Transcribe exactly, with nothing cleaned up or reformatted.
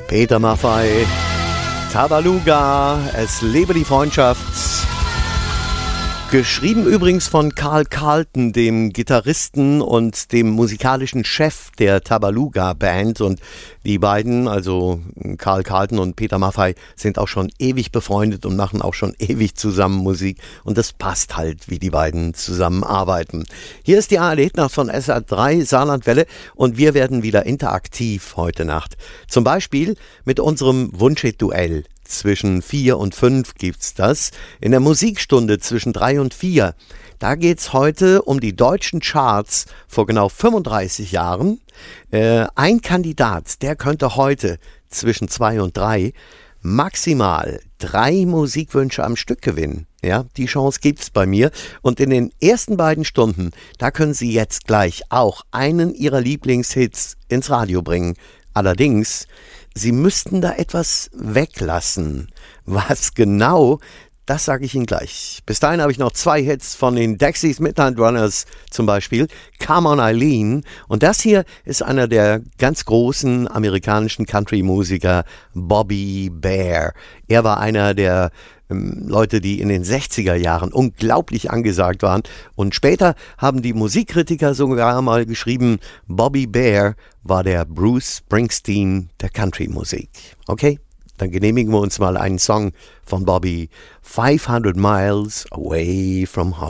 Peter Maffay, Tabaluga, es lebe die Freundschaft. Geschrieben übrigens von Carl Carlton, dem Gitarristen und dem musikalischen Chef der Tabaluga Band. Und die beiden, also Carl Carlton und Peter Maffay, sind auch schon ewig befreundet und machen auch schon ewig zusammen Musik. Und das passt halt, wie die beiden zusammenarbeiten. Hier ist die A R D-Nacht von S R drei Saarlandwelle und wir werden wieder interaktiv heute Nacht. Zum Beispiel mit unserem Wunschhit-Duell. Zwischen vier und fünf gibt's das. In der Musikstunde zwischen drei und vier. Da geht's heute um die deutschen Charts vor genau fünfunddreißig Jahren. Äh, ein Kandidat, der könnte heute zwischen zwei und drei maximal drei Musikwünsche am Stück gewinnen. Ja, die Chance gibt's bei mir. Und in den ersten beiden Stunden, da können Sie jetzt gleich auch einen Ihrer Lieblingshits ins Radio bringen. Allerdings, Sie müssten da etwas weglassen. Was genau, das sage ich Ihnen gleich. Bis dahin habe ich noch zwei Hits von den Dexys Midnight Runners zum Beispiel. Come on Eileen. Und das hier ist einer der ganz großen amerikanischen Country-Musiker, Bobby Bare. Er war einer der ähm, Leute, die in den sechziger Jahren unglaublich angesagt waren. Und später haben die Musikkritiker sogar mal geschrieben, Bobby Bare war der Bruce Springsteen der Country-Musik. Okay, dann genehmigen wir uns mal einen Song von Bobby, five hundred miles away from home.